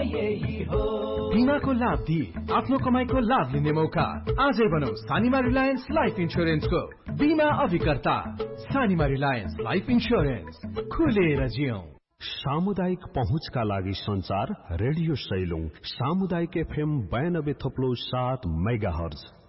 यही हो। बीमाको लाभ दिए आफ्नो कमाईको लाभ लिने मौका। आजै बनौ सानिमा रिलायन्स लाइफ इन्स्योरेन्सको बीमा अभिकर्ता। सानिमा रिलायन्स लाइफ इन्स्योरेन्स, खुलेर जियौं। सामुदायिक पहुँचका लागि संचार रेडियो सैलुङ सामुदायिक FM 92.7 मेगाहर्ज।